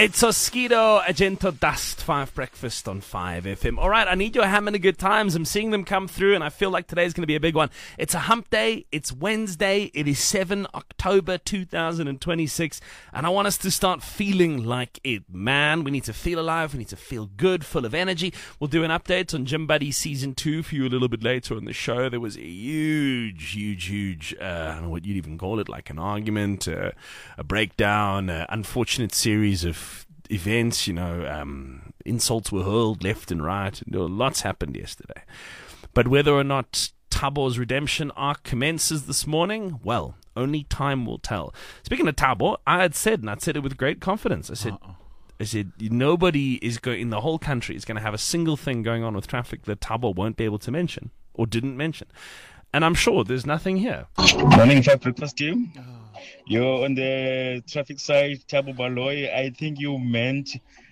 It's Oskido, Agento Dust, 5 Breakfast on 5FM. All right, I need your having a good times. I'm seeing them come through, and I feel like today's going to be a big one. It's a hump day. It's Wednesday. It is 7 October 2026, and I want us to start feeling like it, man. We need to feel alive. We need to feel good, full of energy. We'll do an update on Gym Buddy Season 2 for you a little bit later on the show. There was a huge, I don't know what you'd even call it, like an argument, a breakdown, unfortunate series of events, insults were hurled left and right. Lots happened yesterday. But whether or not Thabo's redemption arc commences this morning, well, only time will tell. Speaking of Thabo, I said it with great confidence. I said nobody is in the whole country is going to have a single thing going on with traffic that Thabo won't be able to mention or didn't mention. And I'm sure there's nothing here. Morning, 5 Breakfast team. You're on the traffic side, Thabo Baloyi. I think you meant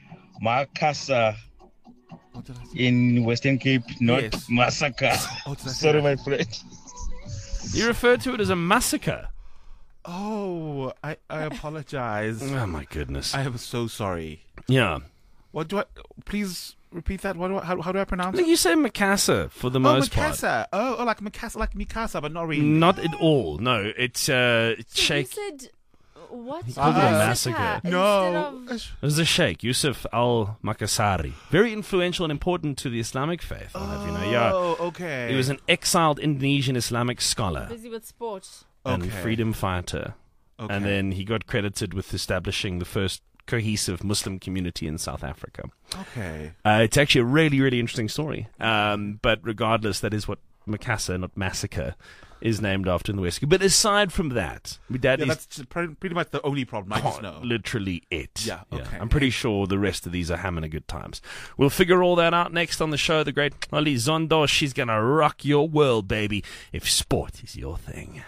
Makasa in Western Cape, not massacre. Sorry, my friend. You referred to it as a massacre. Oh, I apologize. Oh, my goodness. I am so sorry. Yeah. Please repeat that. How do I pronounce it? You say Makasa for the most part. Oh, like Makasa, like Mikasa, but not really. Not at all. No, it's Sheikh. You said what? He called it a massacre. No. It was the Sheikh, Yusuf al-Makassari. Very influential and important to the Islamic faith. Oh, okay. He was an exiled Indonesian Islamic scholar. Busy with sport. And freedom fighter. Okay. And then he got credited with establishing the first cohesive Muslim community in South Africa. Okay. It's actually a really, really interesting story. But regardless, that is what Makassa, not massacre, is named after in the West. But aside from that, that's pretty much the only problem I just know. Literally it. Yeah, okay. I'm pretty sure the rest of these are having a good times. We'll figure all that out next on the show. The great Oli Zondo, she's going to rock your world, baby, if sport is your thing.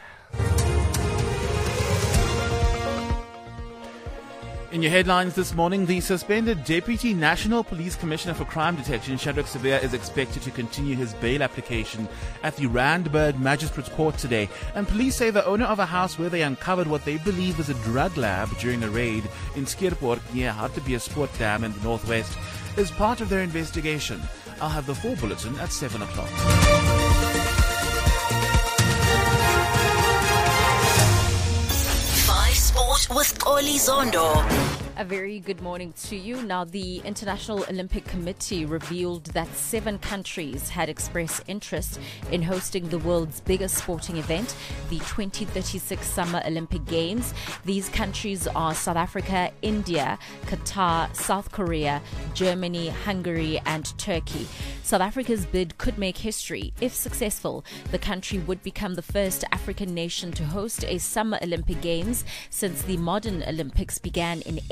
In your headlines this morning, the suspended Deputy National Police Commissioner for Crime Detection, Shadrack Sibiya, is expected to continue his bail application at the Randburg Magistrates Court today. And police say the owner of a house where they uncovered what they believe is a drug lab during a raid in Skierpoort near Hartbeespoort Dam in the northwest is part of their investigation. I'll have the full bulletin at 7 o'clock. With Oli Zondo. A very good morning to you. Now, the International Olympic Committee revealed that 7 countries had expressed interest in hosting the world's biggest sporting event, the 2036 Summer Olympic Games. These countries are South Africa, India, Qatar, South Korea, Germany, Hungary, and Turkey. South Africa's bid could make history. If successful, the country would become the first African nation to host a Summer Olympic Games since the modern Olympics began in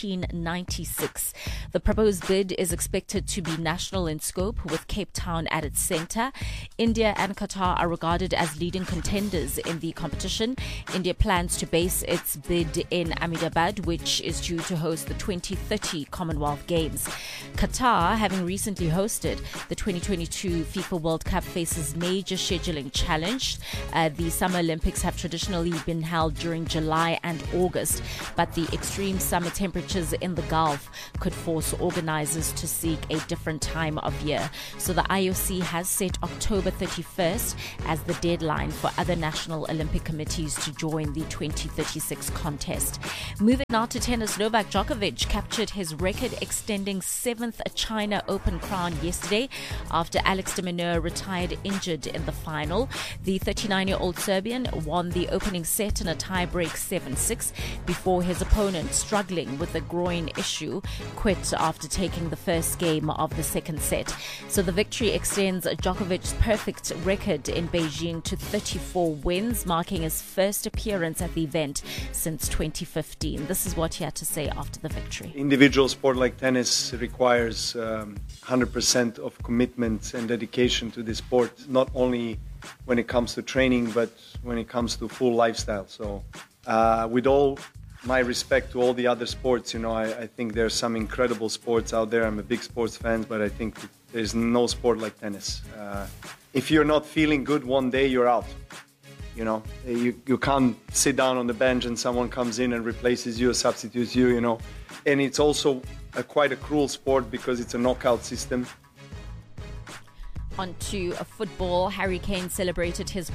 1896. The proposed bid is expected to be national in scope, with Cape Town at its center. India and Qatar are regarded as leading contenders in the competition. India plans to base its bid in Ahmedabad, which is due to host the 2030 Commonwealth Games. Qatar, having recently hosted the 2022 FIFA World Cup, faces major scheduling challenge. The Summer Olympics have traditionally been held during July and August, but the extreme summer temperatures in the Gulf could force organizers to seek a different time of year. So the IOC has set October 31st as the deadline for other national Olympic committees to join the 2036 contest. Moving now to tennis, Novak Djokovic captured his record-extending 7th China Open crown yesterday after Alex de Minaur retired injured in the final. The 39-year-old Serbian won the opening set in a tie-break 7-6 before his opponent, struggling with a groin issue, quit after taking the first game of the second set. So the victory extends Djokovic's perfect record in Beijing to 34 wins, marking his first appearance at the event since 2015. This is what he had to say after the victory. Individual sport like tennis requires 100% of commitment and dedication to this sport, not only when it comes to training, but when it comes to full lifestyle. So with all my respect to all the other sports, I think there's some incredible sports out there. I'm a big sports fan, but I think there's no sport like tennis. If you're not feeling good one day, you're out. You know, you can't sit down on the bench and someone comes in and replaces you or substitutes you, you know. And it's also quite a cruel sport because it's a knockout system. On to football. Harry Kane celebrated his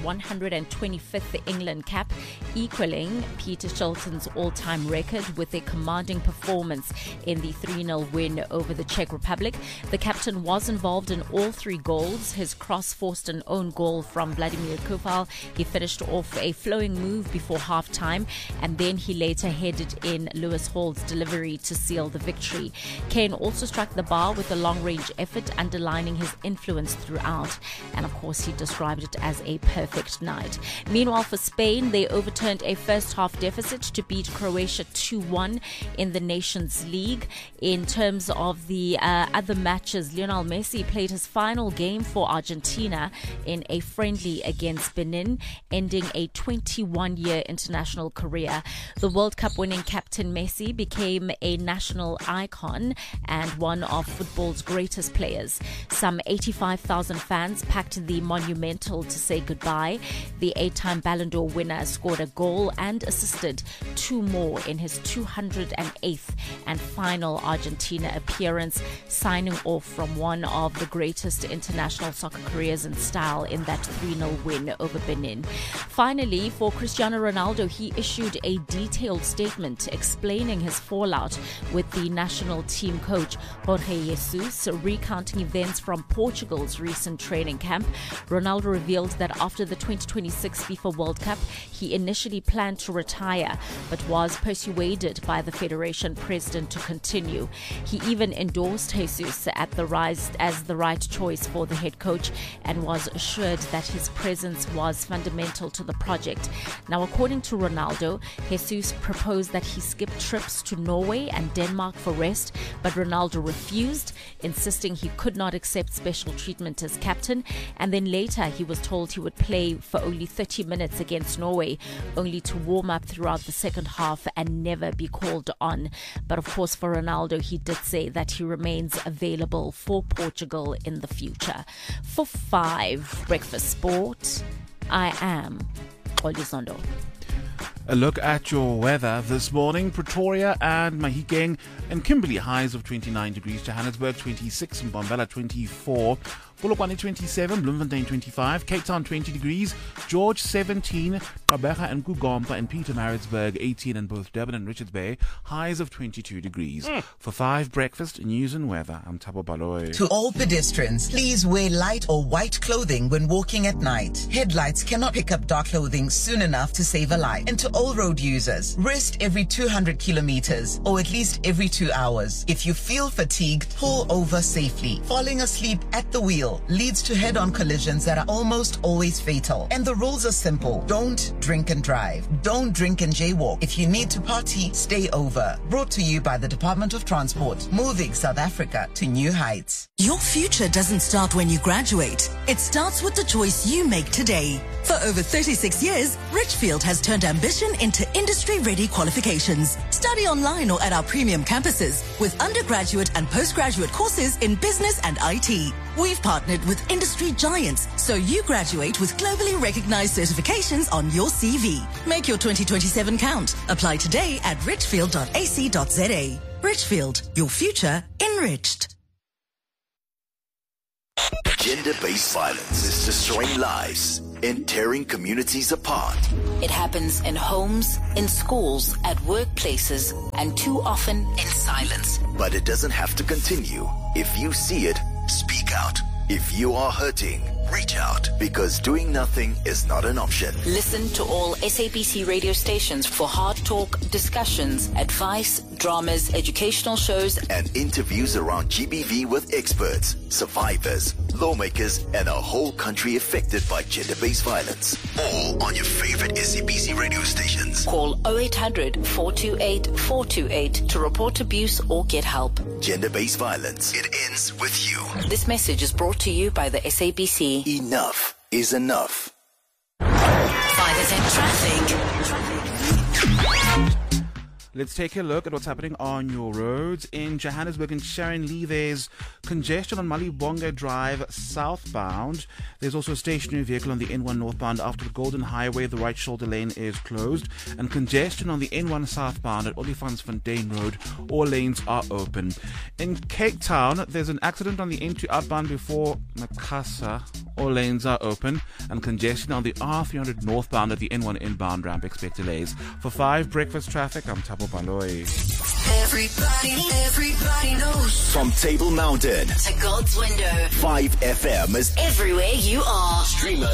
125th England cap, equaling Peter Shilton's all-time record with a commanding performance in the 3-0 win over the Czech Republic. The captain was involved in all 3 goals. His cross forced an own goal from Vladimir Koval. He finished off a flowing move before half-time, and then he later headed in Lewis Hall's delivery to seal the victory. Kane also struck the bar with a long-range effort, underlining his influence throughout, and of course he described it as a perfect night. Meanwhile, for Spain, they overturned a first half deficit to beat Croatia 2-1 in the Nations League. In terms of the other matches, Lionel Messi played his final game for Argentina in a friendly against Benin, ending a 21-year international career. The World Cup winning captain Messi became a national icon and one of football's greatest players. Some 85,000 fans packed the Monumental to say goodbye. The 8-time Ballon d'Or winner scored a goal and assisted 2 more in his 208th and final Argentina appearance, signing off from one of the greatest international soccer careers in style in that 3-0 win over Benin. Finally, for Cristiano Ronaldo, he issued a detailed statement explaining his fallout with the national team coach Jorge Jesus, recounting events from Portugal's recent training camp. Ronaldo revealed that after the 2026 FIFA World Cup, he initially planned to retire, but was persuaded by the federation president to continue. He even endorsed Jesus at the rise as the right choice for the head coach and was assured that his presence was fundamental to the project. Now, according to Ronaldo, Jesus proposed that he skip trips to Norway and Denmark for rest, but Ronaldo refused, insisting he could not accept special treatment as captain. And then later he was told he would play for only 30 minutes against Norway, only to warm up throughout the second half and never be called on. But of course, for Ronaldo, he did say that he remains available for Portugal in the future. For 5 Breakfast Sport, I am Xoli Zondo. A look at your weather this morning. Pretoria and Mahikeng and Kimberley highs of 29 degrees. Johannesburg 26, Mbombela 24. Polokwane 27, Bloemfontein 25, Cape Town 20 degrees, George 17, Gqeberha and Kugomba and Pietermaritzburg 18, and both Durban and Richards Bay highs of 22 degrees. For 5 Breakfast, news and weather, I'm Thabo Baloyi. To all pedestrians, please wear light or white clothing when walking at night. Headlights cannot pick up dark clothing soon enough to save a life. And to all road users, rest every 200 kilometers or at least every 2 hours. If you feel fatigued, pull over safely. Falling asleep at the wheel leads to head-on collisions that are almost always fatal. And the rules are simple. Don't drink and drive. Don't drink and jaywalk. If you need to party, stay over. Brought to you by the Department of Transport, moving South Africa to new heights. Your future doesn't start when you graduate. It starts with the choice you make today. For over 36 years, Richfield has turned ambition into industry-ready qualifications. Study online or at our premium campuses with undergraduate and postgraduate courses in business and IT. We've partnered with industry giants, so you graduate with globally recognized certifications on your CV. Make your 2027 count. Apply today at richfield.ac.za. Richfield, your future enriched. Gender-based violence is destroying lives and tearing communities apart. It happens in homes, in schools, at workplaces, and too often in silence. But it doesn't have to continue. If you see it, speak out. If you are hurting, reach out, because doing nothing is not an option. Listen to all SABC radio stations for hard talk, discussions, advice, dramas, educational shows, and interviews around GBV with experts, survivors, lawmakers, and a whole country affected by gender-based violence. All on your favorite SABC radio stations. Call 0800 428 428 to report abuse or get help. Gender-based violence. It ends with you. This message is brought to you by the SABC. Enough is enough. 5FM traffic. Let's take a look at what's happening on your roads. In Johannesburg and Sharon Lee, there's congestion on Malibonga Drive southbound. There's also a stationary vehicle on the N1 northbound after the Golden Highway. The right shoulder lane is closed. And congestion on the N1 southbound at Olifantsfontein Road. All lanes are open. In Cape Town, there's an accident on the N2 outbound before Makasa. All lanes are open. And congestion on the R300 northbound at the N1 inbound ramp. Expect delays. For 5 breakfast traffic, I'm Thabo Baloyi. Everybody knows. From Table Mountain To God's window. 5FM is Everywhere you are. streamer.